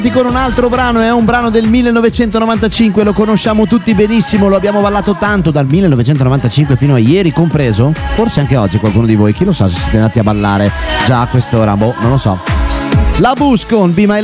con un altro brano, è un brano del 1995, lo conosciamo tutti benissimo, lo abbiamo ballato tanto dal 1995 fino a ieri compreso, forse anche oggi qualcuno di voi, chi lo sa se siete andati a ballare già a quest'ora, non lo so. La Bus con Be My